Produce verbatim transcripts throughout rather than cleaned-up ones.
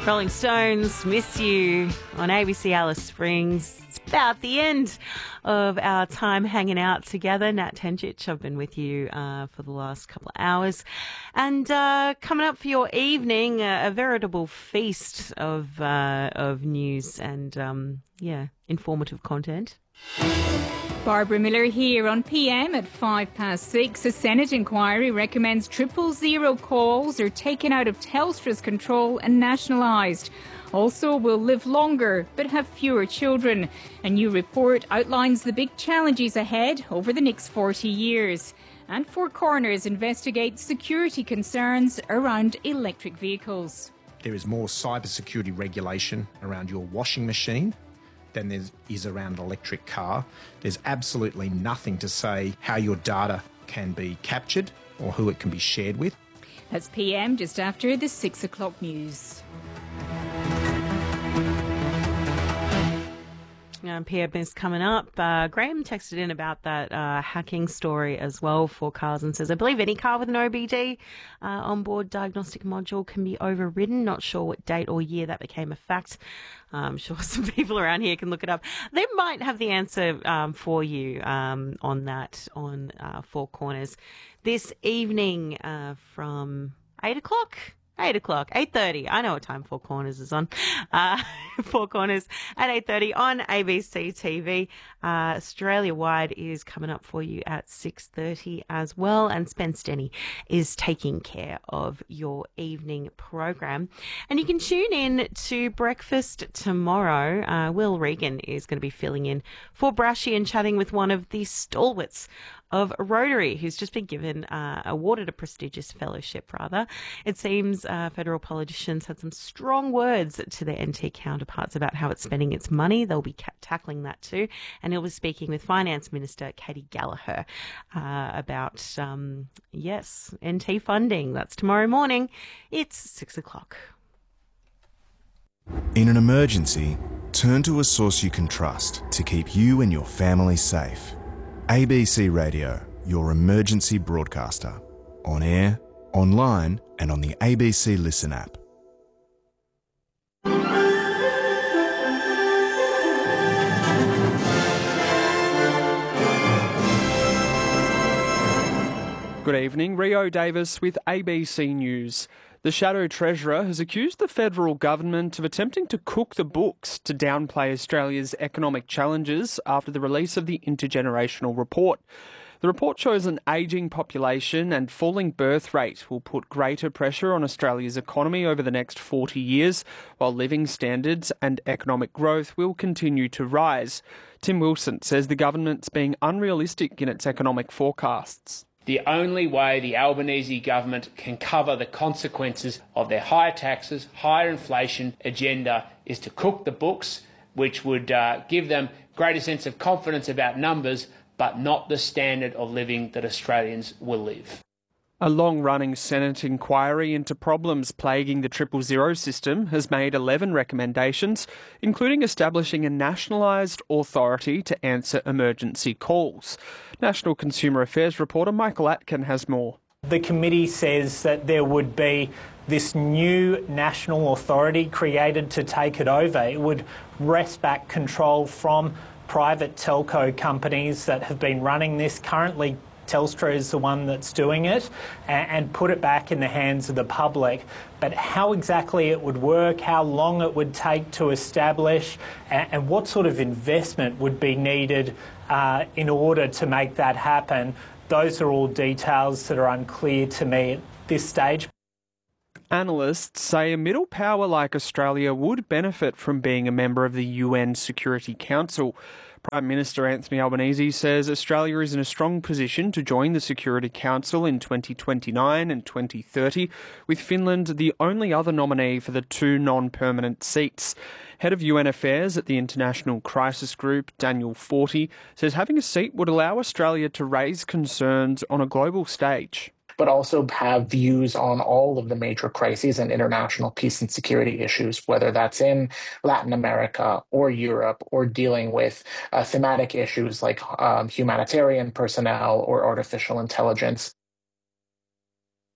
Rolling Stones, Miss You on A B C Alice Springs. It's about the end of our time hanging out together. Nat Tenjic, I've been with you uh, for the last couple of hours. And uh, coming up for your evening, uh, a veritable feast of uh, of news and, um, yeah, informative content. Barbara Miller here on P M at five past six. A Senate inquiry recommends triple zero calls are taken out of Telstra's control and nationalised. Also will live longer but have fewer children. A new report outlines the big challenges ahead over the next forty years. And Four Corners investigates security concerns around electric vehicles. There is more cybersecurity regulation around your washing machine than there is around an electric car. There's absolutely nothing to say how your data can be captured or who it can be shared with. That's P M just after the six o'clock news. Um, P M is coming up. Uh, Graham texted in about that uh, hacking story as well for cars and says, I believe any car with an O B D uh, onboard diagnostic module can be overridden. Not sure what date or year that became a fact. I'm sure some people around here can look it up. They might have the answer um, for you um, on that on uh, Four Corners this evening uh, from eight o'clock. Eight o'clock, eight thirty. I know what time Four Corners is on. Uh, Four Corners at eight thirty on A B C T V. Uh, Australia-wide is coming up for you at six thirty as well. And Spence Denny is taking care of your evening program. And you can tune in to breakfast tomorrow. Uh, Will Regan is going to be filling in for Brashy and chatting with one of the stalwarts of Rotary, who's just been given, uh, awarded a prestigious fellowship, rather. It seems uh, federal politicians had some strong words to their N T counterparts about how it's spending its money. They'll be ca- tackling that too. And he'll be speaking with Finance Minister Katie Gallagher uh, about, um, yes, N T funding. That's tomorrow morning. It's six o'clock. In an emergency, turn to a source you can trust to keep you and your family safe. A B C Radio, your emergency broadcaster. On air, online, and on the A B C Listen app. Good evening, Rio Davis with A B C News. The Shadow Treasurer has accused the federal government of attempting to cook the books to downplay Australia's economic challenges after the release of the Intergenerational Report. The report shows an ageing population and falling birth rate will put greater pressure on Australia's economy over the next forty years, while living standards and economic growth will continue to rise. Tim Wilson says the government's being unrealistic in its economic forecasts. The only way the Albanese government can cover the consequences of their higher taxes, higher inflation agenda is to cook the books, which would uh, give them greater sense of confidence about numbers, but not the standard of living that Australians will live. A long-running Senate inquiry into problems plaguing the triple zero system has made eleven recommendations, including establishing a nationalised authority to answer emergency calls. National Consumer Affairs reporter Michael Atkin has more. The committee says that there would be this new national authority created to take it over. It would wrest back control from private telco companies that have been running this. Currently, Telstra is the one that's doing it, and put it back in the hands of the public. But how exactly it would work, how long it would take to establish, and what sort of investment would be needed uh, in order to make that happen, those are all details that are unclear to me at this stage. Analysts say a middle power like Australia would benefit from being a member of the U N Security Council. Prime Minister Anthony Albanese says Australia is in a strong position to join the Security Council in twenty twenty-nine and twenty thirty, with Finland the only other nominee for the two non-permanent seats. Head of U N Affairs at the International Crisis Group, Daniel Forty, says having a seat would allow Australia to raise concerns on a global stage, but also have views on all of the major crises and international peace and security issues, whether that's in Latin America or Europe, or dealing with uh, thematic issues like um, humanitarian personnel or artificial intelligence.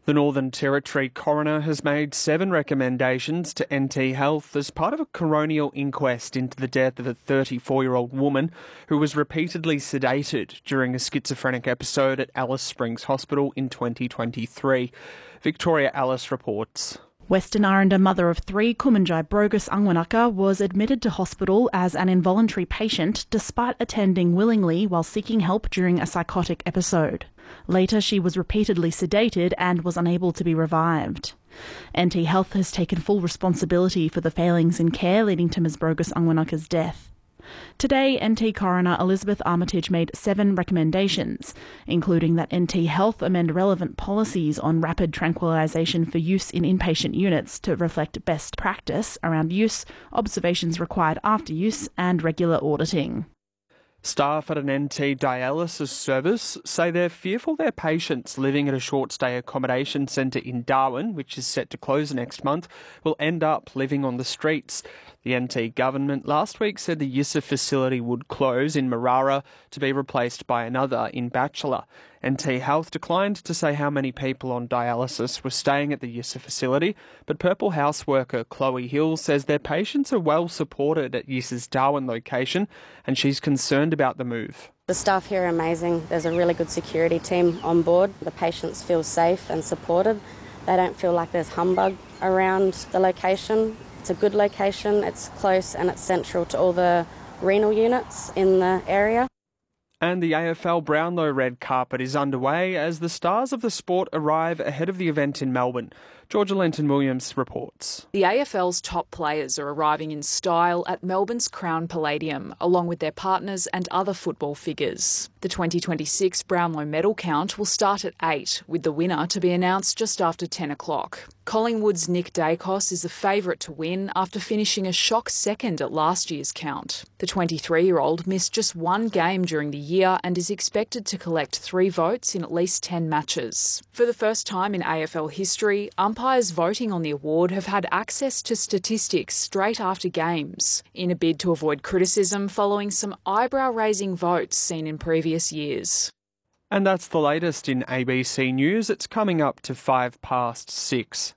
The Northern Territory coroner has made seven recommendations to N T Health as part of a coronial inquest into the death of a thirty-four-year-old woman who was repeatedly sedated during a schizophrenic episode at Alice Springs Hospital in twenty twenty-three. Victoria Alice reports. Western Aranda mother of three, Kumanjai Brogus Angwanaka, was admitted to hospital as an involuntary patient despite attending willingly while seeking help during a psychotic episode. Later, she was repeatedly sedated and was unable to be revived. N T Health has taken full responsibility for the failings in care leading to Miz Brogus Angwanaka's death. Today, N T Coroner Elizabeth Armitage made seven recommendations, including that N T Health amend relevant policies on rapid tranquilisation for use in inpatient units to reflect best practice around use, observations required after use, and regular auditing. Staff at an N T dialysis service say they're fearful their patients living at a short-stay accommodation centre in Darwin, which is set to close next month, will end up living on the streets. The N T government last week said the Yissa facility would close in Marara to be replaced by another in Batchelor. N T Health declined to say how many people on dialysis were staying at the Yissa facility, but Purple House worker Chloe Hill says their patients are well supported at Yissa's Darwin location, and she's concerned about the move. The staff here are amazing. There's a really good security team on board. The patients feel safe and supported. They don't feel like there's humbug around the location. It's a good location, it's close and it's central to all the renal units in the area. And the A F L Brownlow red carpet is underway as the stars of the sport arrive ahead of the event in Melbourne. Georgia Lenton-Williams reports. The A F L's top players are arriving in style at Melbourne's Crown Palladium, along with their partners and other football figures. The twenty twenty-six Brownlow medal count will start at eight, with the winner to be announced just after ten o'clock. Collingwood's Nick Dacos is the favourite to win after finishing a shock second at last year's count. The twenty-three-year-old missed just one game during the year and is expected to collect three votes in at least ten matches. For the first time in A F L history, umpires voting on the award have had access to statistics straight after games, in a bid to avoid criticism following some eyebrow-raising votes seen in previous years. And that's the latest in A B C News. It's coming up to five past six.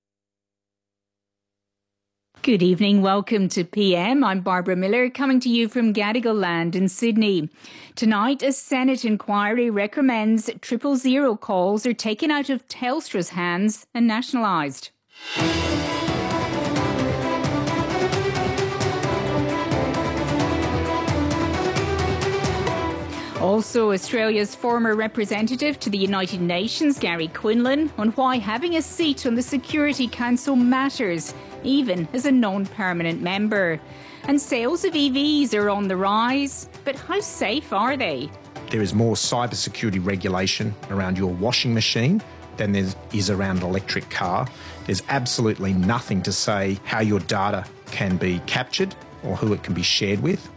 Good evening, welcome to P M. I'm Barbara Miller, coming to you from Gadigal Land in Sydney. Tonight, a Senate inquiry recommends triple zero calls are taken out of Telstra's hands and nationalised. Also, Australia's former representative to the United Nations, Gary Quinlan, on why having a seat on the Security Council matters, even as a non-permanent member. And sales of E Vs are on the rise, but how safe are they? There is more cybersecurity regulation around your washing machine than there is around an electric car. There's absolutely nothing to say how your data can be captured or who it can be shared with.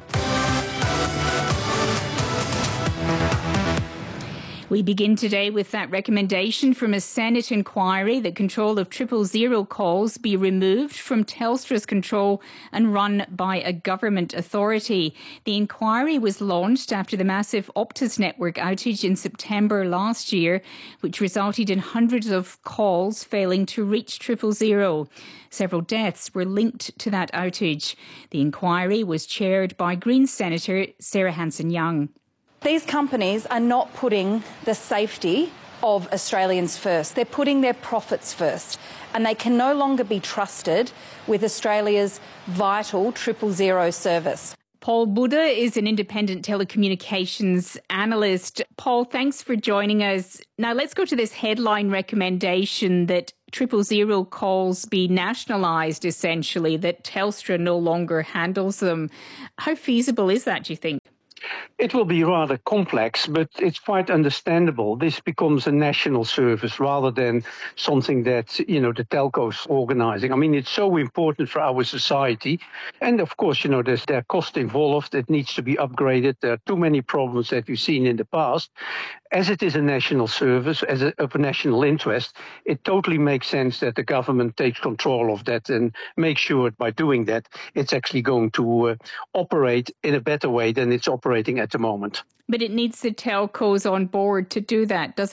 We begin today with that recommendation from a Senate inquiry that control of triple zero calls be removed from Telstra's control and run by a government authority. The inquiry was launched after the massive Optus network outage in September last year, which resulted in hundreds of calls failing to reach triple zero. Several deaths were linked to that outage. The inquiry was chaired by Greens Senator Sarah Hanson-Young. These companies are not putting the safety of Australians first. They're putting their profits first, and they can no longer be trusted with Australia's vital triple zero service. Paul Buddha is an independent telecommunications analyst. Paul, thanks for joining us. Now let's go to this headline recommendation that triple zero calls be nationalised, essentially, that Telstra no longer handles them. How feasible is that, do you think? It will be rather complex, but it's quite understandable. This becomes a national service rather than something that, you know, the telcos organising. I mean, it's so important for our society. And of course, you know, there's their cost involved. It needs to be upgraded. There are too many problems that we've seen in the past. As it is a national service, as a, of a national interest, it totally makes sense that the government takes control of that and makes sure by doing that, it's actually going to uh, operate in a better way than it's operating at the moment. But it needs the telcos on board to do that, doesn't it?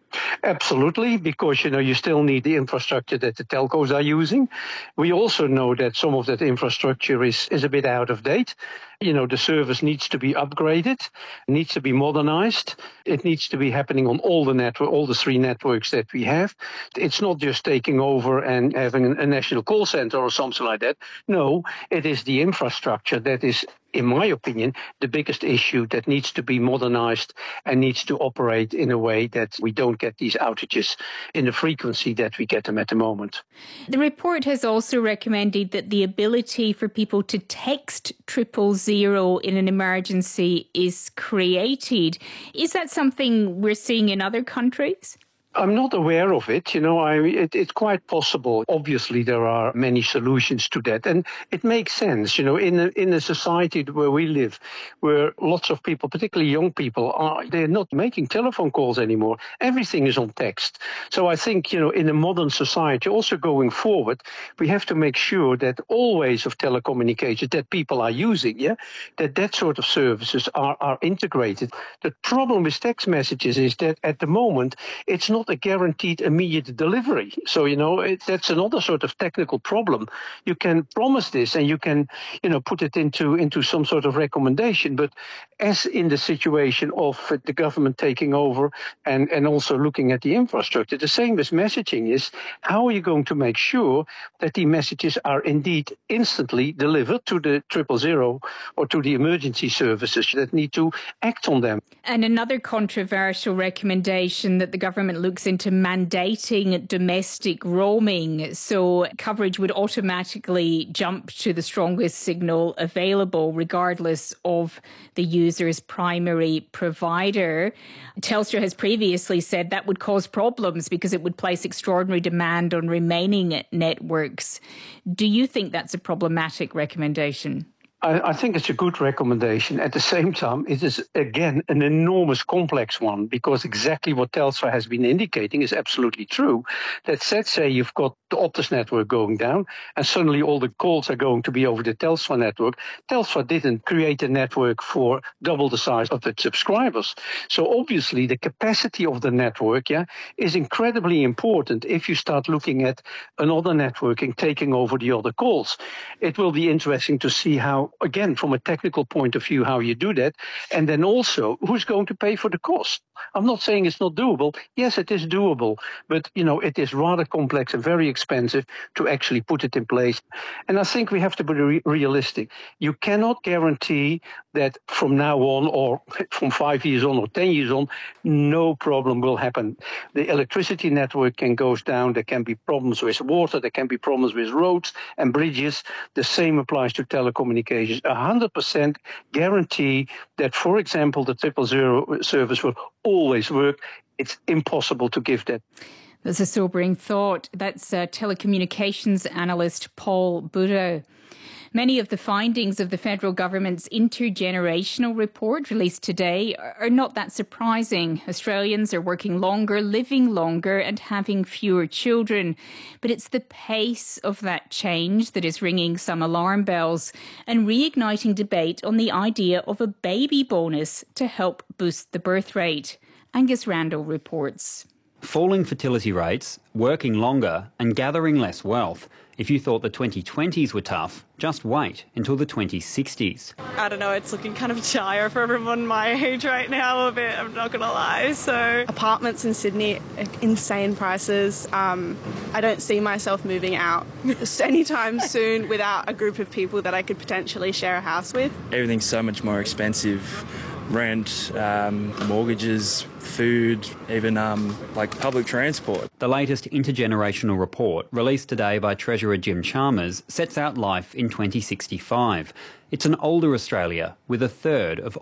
Absolutely, because, you know, you still need the infrastructure that the telcos are using. We also know that some of that infrastructure is, is a bit out of date. You know, the service needs to be upgraded, needs to be modernized. It needs to be happening on all the network, all the three networks that we have. It's not just taking over and having a national call center or something like that. No, it is the infrastructure that is, in my opinion, the biggest issue that needs to be modernized and needs to operate in a way that we don't get these outages in the frequency that we get them at the moment. The report has also recommended that the ability for people to text triple zero in an emergency is created. Is that something we're seeing in other countries? I'm not aware of it. You know, I, it, it's quite possible. Obviously, there are many solutions to that. And it makes sense, you know, in a, in a society where we live, where lots of people, particularly young people, are they're not making telephone calls anymore. Everything is on text. So I think, you know, in a modern society, also going forward, we have to make sure that all ways of telecommunications that people are using, yeah, that that sort of services are, are integrated. The problem with text messages is that at the moment, it's not a guaranteed immediate delivery. So, you know, it, that's another sort of technical problem. You can promise this and you can, you know, put it into, into some sort of recommendation. But as in the situation of the government taking over and, and also looking at the infrastructure, the same as messaging is, how are you going to make sure that the messages are indeed instantly delivered to the triple zero or to the emergency services that need to act on them? And another controversial recommendation that the government looks into mandating domestic roaming, so coverage would automatically jump to the strongest signal available regardless of the user's primary provider. Telstra has previously said that would cause problems because it would place extraordinary demand on remaining networks. Do you think that's a problematic recommendation? I think it's a good recommendation. At the same time, it is, again, an enormous complex one, because exactly what Telstra has been indicating is absolutely true. That, let's say you've got the Optus network going down and suddenly all the calls are going to be over the Telstra network. Telstra didn't create a network for double the size of its subscribers. So obviously the capacity of the network, yeah, is incredibly important if you start looking at another networking taking over the other calls. It will be interesting to see how, again, from a technical point of view, how you do that. And then also, who's going to pay for the cost? I'm not saying it's not doable. Yes, it is doable. But, you know, it is rather complex and very expensive to actually put it in place. And I think we have to be re- realistic. You cannot guarantee that from now on, or from five years on, or ten years on, no problem will happen. The electricity network can go down. There can be problems with water. There can be problems with roads and bridges. The same applies to telecommunications. A hundred percent guarantee that, for example, the triple zero service will always work. It's impossible to give that. That's a sobering thought. That's uh, telecommunications analyst Paul Budo. Many of the findings of the federal government's intergenerational report released today are not that surprising. Australians are working longer, living longer and having fewer children. But it's the pace of that change that is ringing some alarm bells and reigniting debate on the idea of a baby bonus to help boost the birth rate. Angus Randall reports. Falling fertility rates, working longer and gathering less wealth. If you thought the twenty twenties were tough, just wait until the twenty sixties. I don't know, it's looking kind of dire for everyone my age right now a bit, I'm not going to lie. So apartments in Sydney, insane prices. Um, I don't see myself moving out anytime soon without a group of people that I could potentially share a house with. Everything's so much more expensive. Rent, um, mortgages, food, even um, like public transport. The latest intergenerational report, released today by Treasurer Jim Chalmers, sets out life in twenty sixty-five. It's an older Australia, with a third of